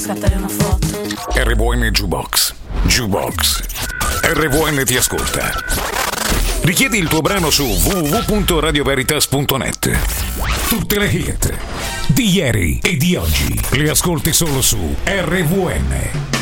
Scattare una foto. RVN Jukebox. Jukebox. RVN ti ascolta. Richiedi il tuo brano su www.radioveritas.net. Tutte le hit di ieri e di oggi le ascolti solo su RVN.